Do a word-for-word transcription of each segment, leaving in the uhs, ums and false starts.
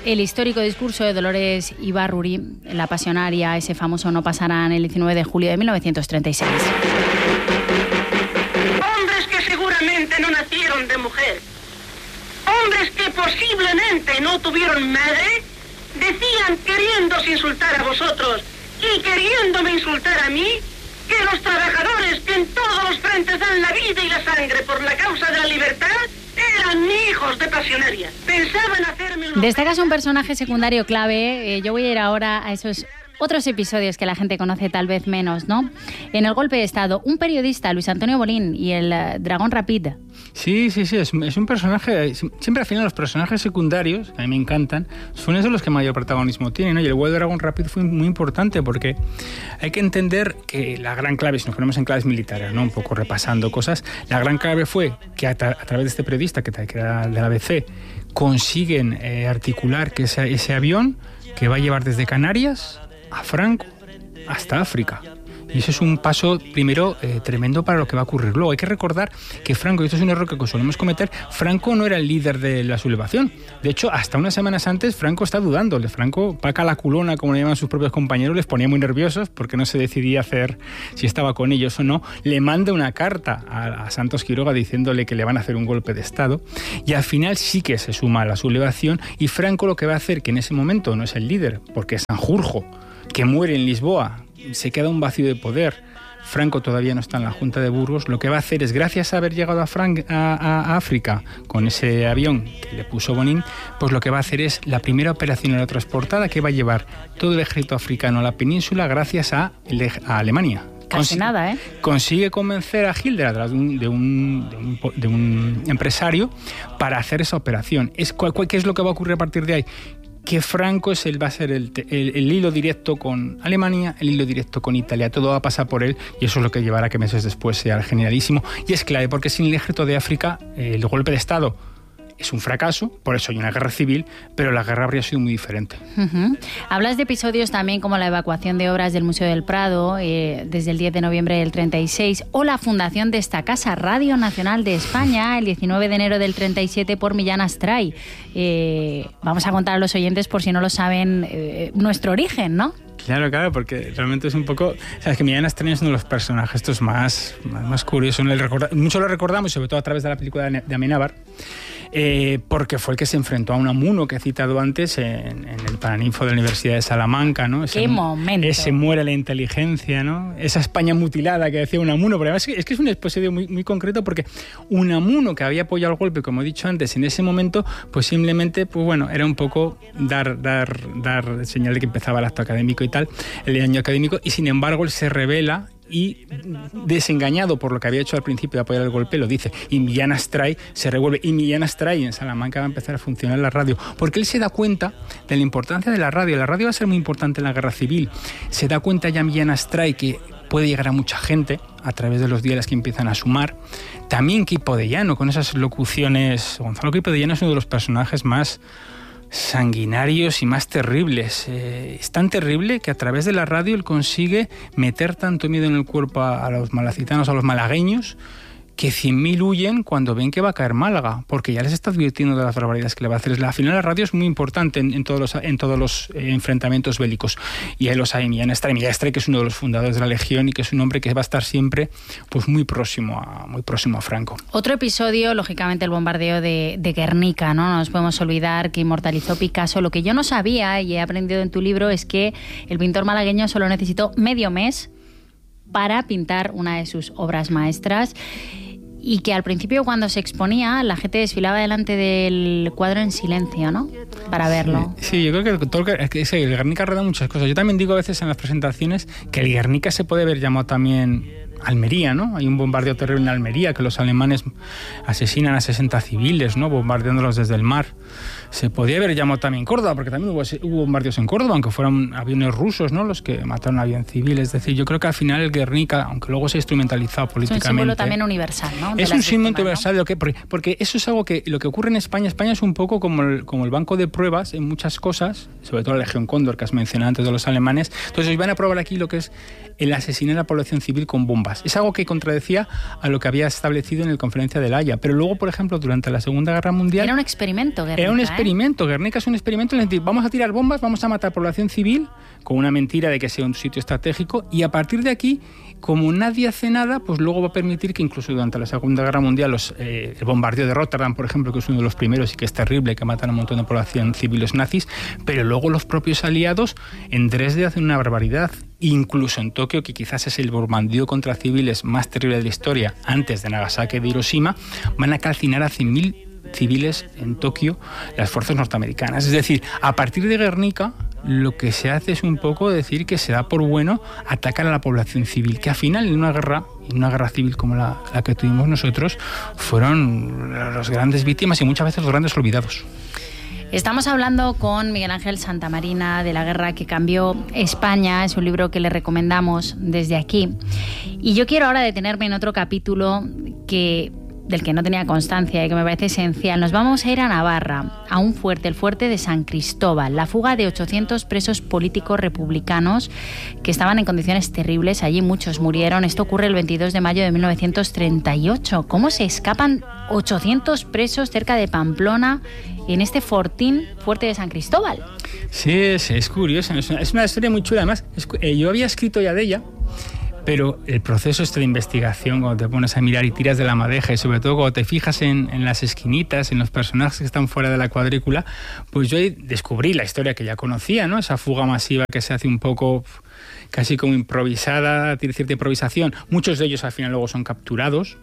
El histórico discurso de Dolores Ibárruri, la pasionaria, ese famoso no pasarán, el diecinueve de julio de mil novecientos treinta y seis. Hombres que seguramente no nacieron de mujer, hombres que posiblemente no tuvieron madre, decían, queriéndose insultar a vosotros y queriéndome insultar a mí, que los trabajadores que en todos los frentes dan la vida y la sangre por la causa de la libertad eran hijos de pasionarias. Pensaban hacerme... Destacas un personaje secundario clave. Eh, yo voy a ir ahora a esos otros episodios que la gente conoce tal vez menos, ¿no? En el golpe de Estado, un periodista, Luis Antonio Bolín, y el uh, Dragón Rapid. Sí, sí, sí, es, es un personaje... Siempre al final los personajes secundarios, a mí me encantan, son esos los que mayor protagonismo tienen, ¿no? Y el vuelo de Dragón Rapid fue muy importante porque hay que entender que la gran clave, si nos ponemos en claves militares, ¿no? Un poco repasando cosas, la gran clave fue que a, tra- a través de este periodista, que, que era de la A B C, consiguen eh, articular que ese, ese avión que va a llevar desde Canarias a Franco hasta África. Y eso es un paso, primero, eh, tremendo para lo que va a ocurrir luego. Hay que recordar que Franco, y esto es un error que solemos cometer, Franco no era el líder de la sublevación. De hecho, hasta unas semanas antes, Franco está dudando. Franco, Paca la culona, como le llaman sus propios compañeros, les ponía muy nerviosos porque no se decidía hacer si estaba con ellos o no. Le manda una carta a, a Santos Quiroga diciéndole que le van a hacer un golpe de Estado. Y al final sí que se suma a la sublevación. Y Franco lo que va a hacer, que en ese momento no es el líder, porque es Sanjurjo, que muere en Lisboa, se queda un vacío de poder. Franco todavía no está en la Junta de Burgos. Lo que va a hacer es, gracias a haber llegado a, Fran- a, a, a África con ese avión que le puso Bonín, pues lo que va a hacer es la primera operación aerotransportada que va a llevar todo el ejército africano a la península gracias a, a Alemania. Casi Consi- nada, ¿eh? Consigue convencer a Hitler a través de un, de un, de un, de un empresario para hacer esa operación. Es, ¿Qué es lo que va a ocurrir a partir de ahí? Que Franco es el, va a ser el, el, el hilo directo con Alemania, el hilo directo con Italia. Todo va a pasar por él y eso es lo que llevará a que meses después sea el generalísimo. Y es clave porque sin el ejército de África, eh, el golpe de Estado es un fracaso, por eso hay una guerra civil, pero la guerra habría sido muy diferente. Uh-huh. Hablas de episodios también como la evacuación de obras del Museo del Prado eh, desde el diez de noviembre del treinta y seis o la fundación de esta casa, Radio Nacional de España, el diecinueve de enero del treinta y siete por Millán Astray. Eh, vamos a contar a los oyentes, por si no lo saben, eh, nuestro origen, ¿no? Claro, claro, porque realmente es un poco... Sabes que Millán Astray es uno de los personajes estos más, más, más curiosos. Mucho lo recordamos, sobre todo a través de la película de Amenábar, eh, porque fue el que se enfrentó a Unamuno, que he citado antes, en, en el Paraninfo de la Universidad de Salamanca, ¿no? Ese, ¡Qué momento! Ese muere la inteligencia, ¿no? Esa España mutilada que decía Unamuno. Pero además es que es un episodio muy, muy concreto porque Unamuno, que había apoyado el golpe, como he dicho antes, en ese momento, pues simplemente, pues bueno, era un poco dar, dar, dar señal de que empezaba el acto académico y tal, el año académico, y sin embargo él se revela y, desengañado por lo que había hecho al principio de apoyar el golpe, lo dice, y Millán Astray se revuelve, y Millán Astray en Salamanca va a empezar a funcionar la radio, porque él se da cuenta de la importancia de la radio. La radio va a ser muy importante en la guerra civil. Se da cuenta ya Millán Astray que puede llegar a mucha gente a través de los diales que empiezan a sumar. También Quipo de Llano, con esas locuciones. Gonzalo Quipo de Llano es uno de los personajes más sanguinarios y más terribles. Eh, es tan terrible que a través de la radio él consigue meter tanto miedo en el cuerpo a, a los malacitanos, a los malagueños, que cien mil huyen cuando ven que va a caer Málaga, porque ya les está advirtiendo de las barbaridades que le va a hacer. Al final la radio es muy importante en, en todos los, en todos los eh, enfrentamientos bélicos. Y ahí los hay. Millán Astray, Millán Astray, que es uno de los fundadores de la Legión y que es un hombre que va a estar siempre pues, muy, próximo a, muy próximo a Franco. Otro episodio, lógicamente, el bombardeo de, de Guernica, ¿no? No nos podemos olvidar que inmortalizó Picasso. Lo que yo no sabía y he aprendido en tu libro es que el pintor malagueño solo necesitó medio mes para pintar una de sus obras maestras. Y que al principio, cuando se exponía, la gente desfilaba delante del cuadro en silencio, ¿no? Para verlo. Sí, sí, yo creo que, todo, que, que el Guernica rueda muchas cosas. Yo también digo a veces en las presentaciones que el Guernica se puede ver llamado también Almería, ¿no? Hay un bombardeo terrible en Almería, que los alemanes asesinan a sesenta civiles, ¿no? Bombardeándolos desde el mar. Se podía haber llamado también Córdoba, porque también hubo, hubo bombardeos en Córdoba, aunque fueron aviones rusos, ¿no? Los que mataron a aviones civiles. Es decir, yo creo que al final el Guernica, aunque luego se ha instrumentalizado políticamente... Es un símbolo también universal, ¿no? Es un símbolo universal, ¿no? porque, porque eso es algo que lo que ocurre en España. España es un poco como el, como el banco de pruebas en muchas cosas, sobre todo la Legión Cóndor, que has mencionado antes de los alemanes. Entonces, hoy van a probar aquí lo que es el asesinar a la población civil con bombas. bombas. Es algo que contradecía a lo que había establecido en la Conferencia de La Haya. Pero luego, por ejemplo, durante la Segunda Guerra Mundial... Era un experimento, Guernica. Era un experimento. ¿eh? Guernica es un experimento en el que vamos a tirar bombas, vamos a matar población civil, con una mentira de que sea un sitio estratégico, y a partir de aquí, como nadie hace nada, pues luego va a permitir que incluso durante la Segunda Guerra Mundial los, eh, el bombardeo de Rotterdam, por ejemplo, que es uno de los primeros y que es terrible, que matan a un montón de población civil los nazis, pero luego los propios aliados en Dresde hacen una barbaridad. Incluso en Tokio, que quizás es el bombardeo contra civiles más terrible de la historia, antes de Nagasaki y de Hiroshima, van a calcinar a cien mil civiles en Tokio las fuerzas norteamericanas. Es decir, a partir de Guernica, lo que se hace es un poco decir que se da por bueno atacar a la población civil, que al final en una guerra, en una guerra civil como la, la que tuvimos nosotros, fueron las grandes víctimas y muchas veces los grandes olvidados. Estamos hablando con Miguel Ángel Santamarina de La guerra que cambió España. Es un libro que le recomendamos desde aquí. Y yo quiero ahora detenerme en otro capítulo que... del que no tenía constancia y que me parece esencial. Nos vamos a ir a Navarra, a un fuerte, el fuerte de San Cristóbal, la fuga de ochocientos presos políticos republicanos que estaban en condiciones terribles. Allí muchos murieron. Esto ocurre el veintidós de mayo de mil novecientos treinta y ocho. ¿Cómo se escapan ochocientos presos cerca de Pamplona en este fortín fuerte de San Cristóbal? Sí, es, es curioso. Es una, es una historia muy chula. Además, es, eh, yo había escrito ya de ella, pero el proceso este de investigación, cuando te pones a mirar y tiras de la madeja, y sobre todo cuando te fijas en, en las esquinitas, en los personajes que están fuera de la cuadrícula, pues yo ahí descubrí la historia que ya conocía, ¿no? Esa fuga masiva que se hace un poco casi como improvisada, tiene cierta improvisación. Muchos de ellos al final luego son capturados.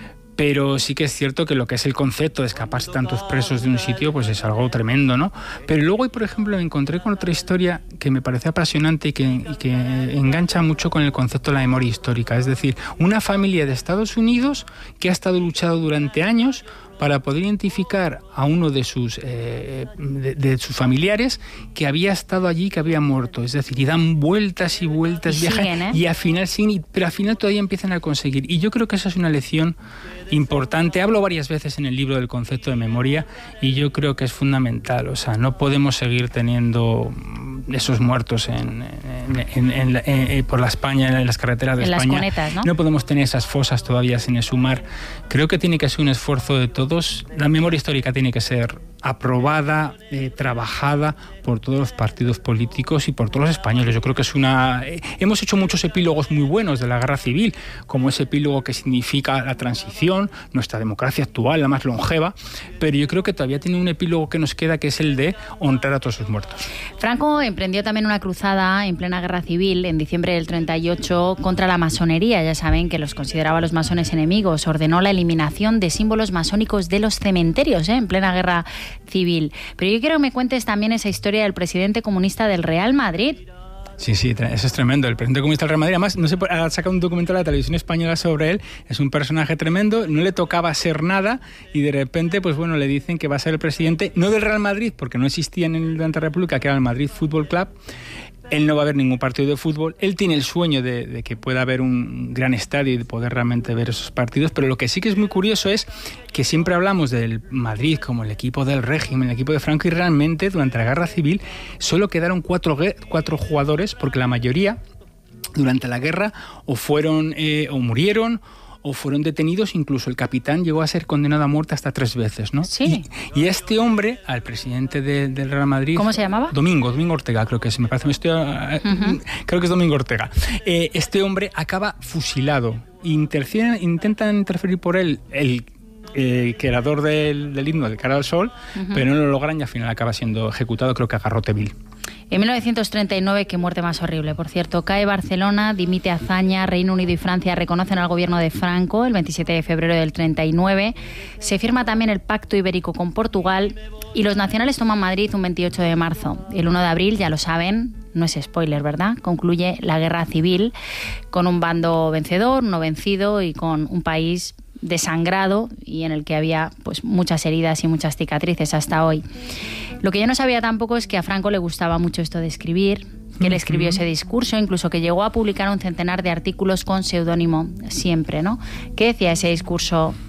Pero sí que es cierto que lo que es el concepto de escaparse tantos presos de un sitio, pues es algo tremendo, ¿no? Pero luego, por ejemplo, me encontré con otra historia que me parece apasionante y que, y que engancha mucho con el concepto de la memoria histórica. Es decir, una familia de Estados Unidos que ha estado luchando durante años para poder identificar a uno de sus, eh, de, de sus familiares que había estado allí, que había muerto. Es decir, y dan vueltas y vueltas, y viajan, siguen, ¿eh? y al final siguen, pero al final todavía empiezan a conseguir. Y yo creo que esa es una lección importante. Hablo varias veces en el libro del concepto de memoria y yo creo que es fundamental. O sea, no podemos seguir teniendo esos muertos en, en, en, en, en, en, por la España, en las carreteras de en España. Las cunetas, ¿no? No podemos tener esas fosas todavía sin exhumar. Creo que tiene que ser un esfuerzo de todos. La memoria histórica tiene que ser aprobada, eh, trabajada por todos los partidos políticos y por todos los españoles. Yo creo que es una... Eh, hemos hecho muchos epílogos muy buenos de la guerra civil, como ese epílogo que significa la transición, nuestra democracia actual, la más longeva, pero yo creo que todavía tiene un epílogo que nos queda, que es el de honrar a todos sus muertos. Franco emprendió también una cruzada en plena guerra civil en diciembre del treinta y ocho contra la masonería. Ya saben que los consideraba los masones enemigos. Ordenó la eliminación de símbolos masónicos de los cementerios, ¿eh? en plena guerra civil. Pero yo quiero que me cuentes también esa historia del presidente comunista del Real Madrid. Sí, sí, eso es tremendo. El presidente comunista del Real Madrid, además, no sé, ha sacado un documental de la televisión española sobre él. Es un personaje tremendo, no le tocaba ser nada y de repente, pues bueno, le dicen que va a ser el presidente, no del Real Madrid, porque no existía en el durante la República, que era el Madrid Fútbol Club. Él no va a ver ningún partido de fútbol. Él tiene el sueño de, de que pueda haber un gran estadio y de poder realmente ver esos partidos. Pero lo que sí que es muy curioso es que siempre hablamos del Madrid como el equipo del régimen, el equipo de Franco, y realmente durante la guerra civil solo quedaron cuatro, cuatro jugadores, porque la mayoría durante la guerra o fueron eh, o murieron o fueron detenidos. Incluso el capitán llegó a ser condenado a muerte hasta tres veces, ¿no? Sí. Y, y este hombre, al presidente de, del Real Madrid... ¿Cómo se llamaba? Domingo, Domingo Ortega, creo que es. Me parece, me estoy, uh-huh. Creo que es Domingo Ortega. Eh, este hombre acaba fusilado. Interfieren, intentan interferir por él el eh, creador del, del himno, del Cara al Sol, uh-huh. pero no lo logran y al final acaba siendo ejecutado, creo que a garrote vil. En mil novecientos treinta y nueve, qué muerte más horrible, por cierto, cae Barcelona, dimite Azaña, Reino Unido y Francia reconocen al gobierno de Franco el veintisiete de febrero del treinta y nueve. Se firma también el Pacto Ibérico con Portugal y los nacionales toman Madrid un veintiocho de marzo. El uno de abril, ya lo saben, no es spoiler, ¿verdad? Concluye la guerra civil con un bando vencedor, no vencido y con un país desangrado y en el que había pues muchas heridas y muchas cicatrices hasta hoy. Lo que yo no sabía tampoco es que a Franco le gustaba mucho esto de escribir, que él escribió ese discurso, incluso que llegó a publicar un centenar de artículos con seudónimo siempre, ¿no? ¿Qué decía ese discurso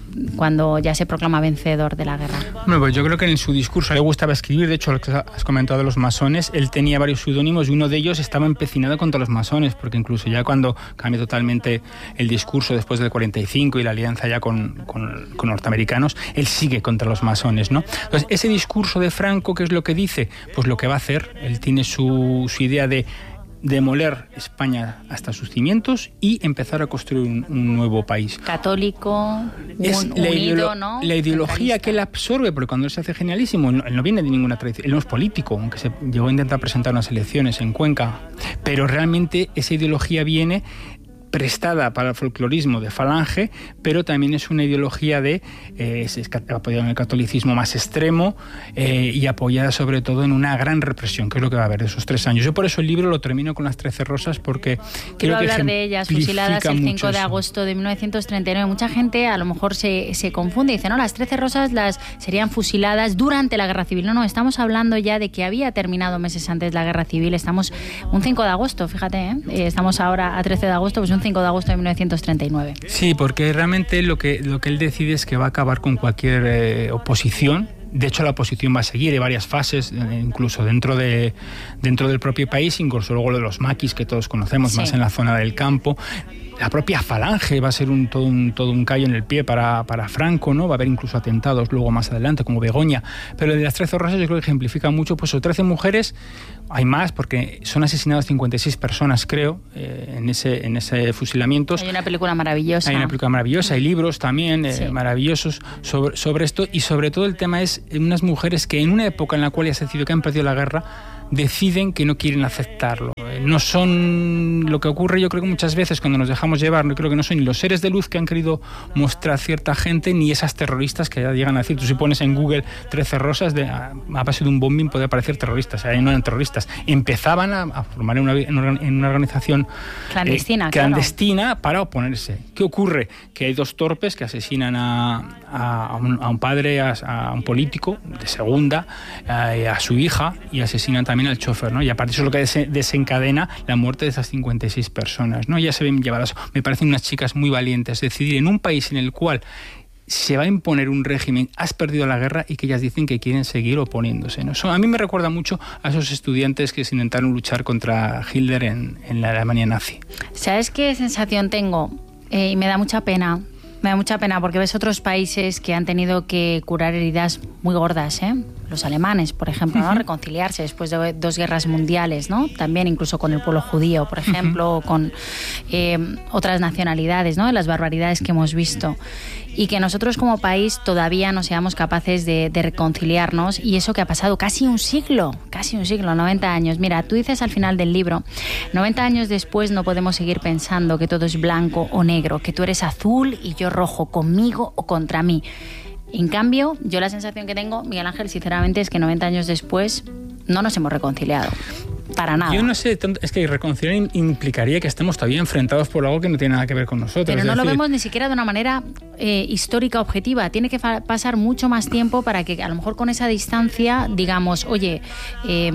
cuando ya se proclama vencedor de la guerra? Bueno, pues yo creo que en su discurso le gustaba escribir. De hecho, lo que has comentado de los masones, él tenía varios seudónimos y uno de ellos estaba empecinado contra los masones, porque incluso ya cuando cambia totalmente el discurso después del cuarenta y cinco y la alianza ya con, con, con norteamericanos, él sigue contra los masones, ¿no? Entonces, ese discurso de Franco, ¿qué es lo que dice? Pues lo que va a hacer. Él tiene su, su idea de demoler España hasta sus cimientos y empezar a construir un, un nuevo país. Católico, es un, la unido, ¿no? La ideología que él absorbe, porque cuando él se hace genialísimo, él no, él no viene de ninguna tradición, él no es político, aunque se llegó a intentar presentar unas elecciones en Cuenca, pero realmente esa ideología viene prestada para el folclorismo de Falange, pero también es una ideología de eh, es apoyada en el catolicismo más extremo eh, y apoyada sobre todo en una gran represión, que es lo que va a haber de esos tres años. Yo por eso el libro lo termino con las trece rosas, porque quiero creo que hablar de ellas, fusiladas el cinco de agosto de mil novecientos treinta y nueve. Mucha gente a lo mejor se, se confunde y dice, no, las trece rosas las serían fusiladas durante la guerra civil. No, no, estamos hablando ya de que había terminado meses antes la guerra civil. Estamos un cinco de agosto, fíjate, ¿eh? Estamos ahora a trece de agosto, pues un cinco de agosto de mil novecientos treinta y nueve. Sí, porque realmente lo que, lo que él decide es que va a acabar con cualquier eh, oposición. De hecho, la oposición va a seguir en varias fases, incluso dentro de dentro del propio país, incluso luego de los maquis que todos conocemos, sí, más en la zona del campo. La propia Falange va a ser un, todo, un, todo un callo en el pie para, para Franco, ¿no? Va a haber incluso atentados luego más adelante, como Begoña. Pero de las trece rosas yo creo que ejemplifica mucho, pues o trece mujeres, hay más, porque son asesinadas cincuenta y seis personas, creo, eh, en ese en ese fusilamiento. Hay una película maravillosa. Hay una película maravillosa, hay libros también eh, sí. maravillosos sobre, sobre esto, y sobre todo el tema es unas mujeres que en una época en la cual ya se decidió que han perdido la guerra, deciden que no quieren aceptarlo. No son lo que ocurre, yo creo que muchas veces cuando nos dejamos llevar, no creo que no son ni los seres de luz que han querido mostrar cierta gente, ni esas terroristas que ya llegan a decir, tú si pones en Google trece rosas, de, a base de un bombing puede aparecer terroristas, ahí no eran terroristas. Empezaban a, a formar en una, en una organización clandestina, eh, clandestina claro. para oponerse. ¿Qué ocurre? Que hay dos torpes que asesinan a, a, un, a un padre, a, a un político de segunda, a, a su hija, y asesinan también al chofer, ¿no? Y aparte eso es lo que desencadena la muerte de esas cincuenta y seis personas, ¿no? Ya se ven llevadas, me parecen unas chicas muy valientes, decidir en un país en el cual se va a imponer un régimen, has perdido la guerra, y que ellas dicen que quieren seguir oponiéndose, ¿no? Eso a mí me recuerda mucho a esos estudiantes que se intentaron luchar contra Hitler en, en la Alemania nazi. ¿Sabes qué sensación tengo? Eh, y me da mucha pena. Me da mucha pena porque ves otros países que han tenido que curar heridas muy gordas, ¿eh? Los alemanes, por ejemplo, ¿no? Reconciliarse después de dos guerras mundiales, ¿no? También incluso con el pueblo judío, por ejemplo, o con eh, otras nacionalidades, ¿no? Las barbaridades que hemos visto. Y que nosotros como país todavía no seamos capaces de, de reconciliarnos, y eso que ha pasado casi un siglo, casi un siglo, noventa años. Mira, tú dices al final del libro, noventa años después no podemos seguir pensando que todo es blanco o negro, que tú eres azul y yo rojo, conmigo o contra mí. En cambio, yo la sensación que tengo, Miguel Ángel, sinceramente, es que noventa años después no nos hemos reconciliado. Para nada. Yo no sé, es que reconciliar implicaría que estemos todavía enfrentados por algo que no tiene nada que ver con nosotros. Pero no es lo decir, vemos ni siquiera de una manera eh, histórica objetiva. Tiene que fa- pasar mucho más tiempo para que a lo mejor con esa distancia digamos, oye, eh,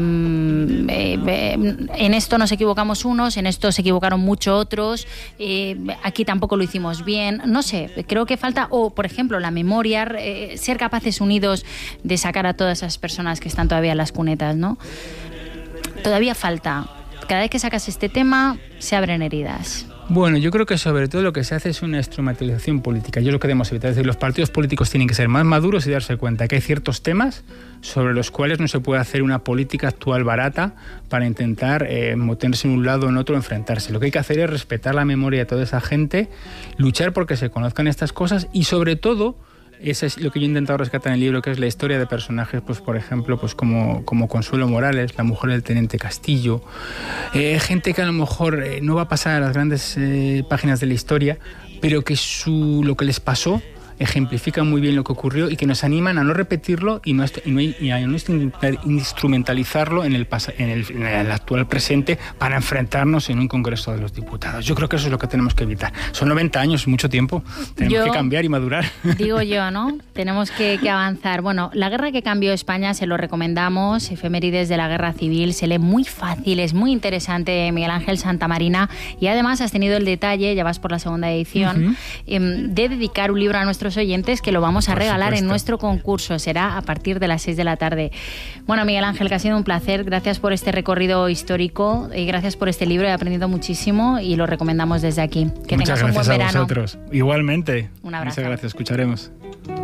eh, en esto nos equivocamos unos, en esto se equivocaron mucho otros, eh, aquí tampoco lo hicimos bien. No sé, creo que falta, o por ejemplo, la memoria, eh, ser capaces unidos de sacar a todas esas personas que están todavía en las cunetas, ¿no? Todavía falta. Cada vez que sacas este tema, se abren heridas. Bueno, yo creo que sobre todo lo que se hace es una instrumentalización política. Yo lo que debemos evitar es decir, los partidos políticos tienen que ser más maduros y darse cuenta que hay ciertos temas sobre los cuales no se puede hacer una política actual barata para intentar eh, meterse en un lado o en otro, enfrentarse. Lo que hay que hacer es respetar la memoria de toda esa gente, luchar porque se conozcan estas cosas y sobre todo, eso es lo que yo he intentado rescatar en el libro, que es la historia de personajes, pues por ejemplo, pues como, como Consuelo Morales, la mujer del teniente Castillo, eh, gente que a lo mejor eh, no va a pasar a las grandes eh, páginas de la historia, pero que su, lo que les pasó ejemplifica muy bien lo que ocurrió y que nos animan a no repetirlo y, no, y, no, y a no instrumentalizarlo en el, en, el, en el actual presente para enfrentarnos en un Congreso de los Diputados. Yo creo que eso es lo que tenemos que evitar. Son noventa años, mucho tiempo. Tenemos yo, que cambiar y madurar. Digo yo, ¿no? Tenemos que, que avanzar. Bueno, La guerra que cambió España se lo recomendamos. Efemérides de la Guerra Civil. Se lee muy fácil, es muy interesante, Miguel Ángel Santamarina. Y además has tenido el detalle, ya vas por la segunda edición, uh-huh. eh, de dedicar un libro a nuestros nuestros oyentes que lo vamos a Por regalar supuesto. en nuestro concurso. Será a partir de las seis de la tarde. Bueno, Miguel Ángel, que ha sido un placer. Gracias por este recorrido histórico y gracias por este libro. He aprendido muchísimo y lo recomendamos desde aquí. Que Muchas tengas un gracias buen a verano. vosotros. Igualmente. Un abrazo. Muchas gracias. Escucharemos.